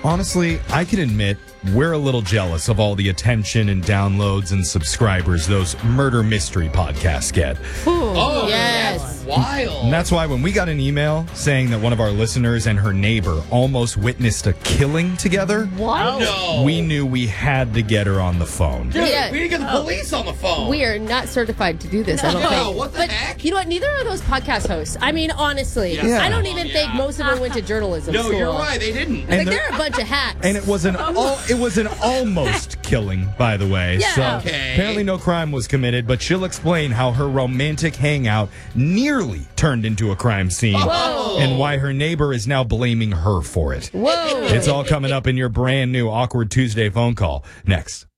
Honestly, I can admit we're a little jealous of all the attention and downloads and subscribers those murder mystery podcasts get. Oh, yes. that's wild. And that's why when we got an email saying that one of our listeners and her neighbor almost witnessed a killing together, What? No. we knew we had to get her on the phone. Dude, Yeah. we need to get the police on the phone. We are not certified to do this, I don't No, think. what the but heck? you know what? Neither are those podcast hosts. I mean, honestly, Yeah. I don't even think most of them went to journalism No, school. you're right. They didn't. And Like, they're- they're a bunch of hacks. And it was an almost killing, by the way. Yeah. So Okay. apparently no crime was committed, but she'll explain how her romantic hangout nearly turned into a crime scene Whoa. and why her neighbor is now blaming her for it. Whoa. It's all coming up in your brand new Awkward Tuesday phone call next.